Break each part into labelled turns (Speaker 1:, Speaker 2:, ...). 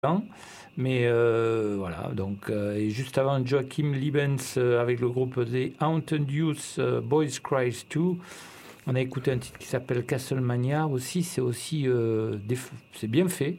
Speaker 1: Mais voilà, donc, et juste avant, Joachim Liebens avec le groupe The Haunted Youth, Boys Cries 2. On a écouté un titre qui s'appelle Castlemania aussi, c'est bien fait.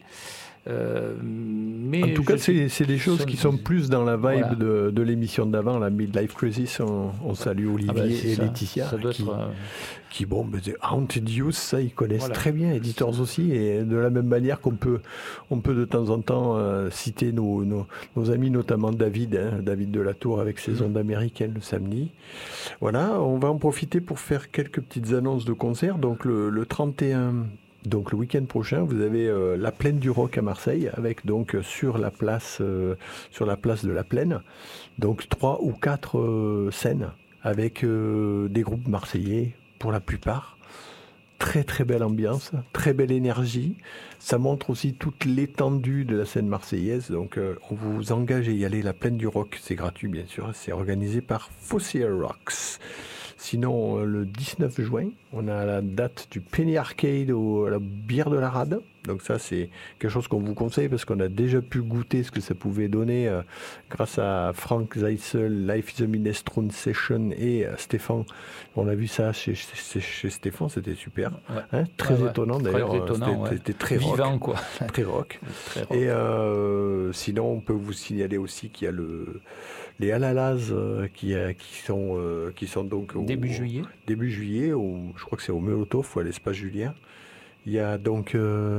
Speaker 2: Mais en tout cas, c'est des choses qui sont plus dans la vibe de l'émission d'avant, la Midlife Crisis. On salue Olivier et Laetitia qui The Haunted Youth, ça ils connaissent très bien, Editors aussi, et de la même manière on peut de temps en temps citer nos amis, notamment David de la Tour avec ses ondes américaines le samedi. Voilà, on va en profiter pour faire quelques petites annonces de concerts. Donc le 31... Donc le week-end prochain, vous avez la Plaine du Rock à Marseille, avec donc sur la place de la Plaine, donc 3 ou 4 scènes avec des groupes marseillais pour la plupart. Très très belle ambiance, très belle énergie. Ça montre aussi toute l'étendue de la scène marseillaise. Donc on vous engage à y aller. La Plaine du Rock, c'est gratuit bien sûr. C'est organisé par Fossil Rocks. Sinon, le 19 juin, on a la date du Penny Arcade à la bière de la Rade. Donc ça, c'est quelque chose qu'on vous conseille parce qu'on a déjà pu goûter ce que ça pouvait donner grâce à Frank Zeitzel, Life is a Minestrone Session et Stéphane. On a vu ça chez Stéphane, c'était super. Ouais. Très étonnant d'ailleurs. C'était très
Speaker 1: vivant,
Speaker 2: rock.
Speaker 1: Quoi.
Speaker 2: Très rock. Et sinon, on peut vous signaler aussi qu'il y a les Alalaz qui sont donc
Speaker 1: début juillet,
Speaker 2: je crois que c'est au Molotov ou à l'Espace Julien. Il y a donc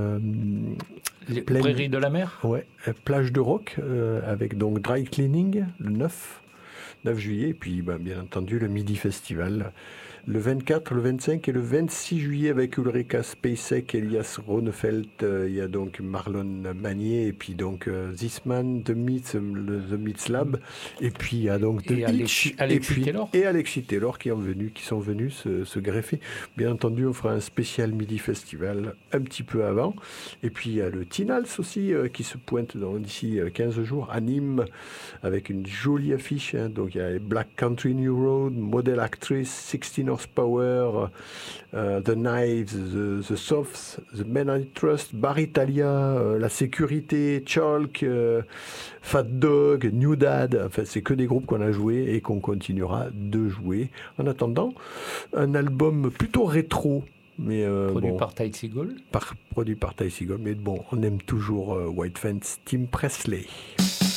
Speaker 1: les prairies de la mer.
Speaker 2: Ouais, plage de rock avec donc dry cleaning le 9 juillet, et puis bien entendu le Midi Festival le 24, le 25 et le 26 juillet avec Ulrika Spacek, Elias Ronefeld, il y a donc Marlon Magnier et puis donc Zisman, The Meets Lab, et puis il y a donc
Speaker 1: Alexis Taylor.
Speaker 2: Et Alexis Taylor qui sont venus se greffer. Bien entendu, on fera un spécial Midi Festival un petit peu avant, et puis il y a le Tinals aussi qui se pointe d'ici 15 jours à Nîmes avec une jolie affiche, donc il y a Black Country New Road, Model Actress, 16 Horsepower, The Knives, The Softs, The Men I Trust, Bar Italia, La Sécurité, Chalk, Fat Dog, New Dad. Enfin, c'est que des groupes qu'on a joués et qu'on continuera de jouer. En attendant, un album plutôt rétro. Mais
Speaker 1: produit par Ty Segall.
Speaker 2: Produit par Ty Segall, mais bon, on aime toujours White Fence, Tim Presley.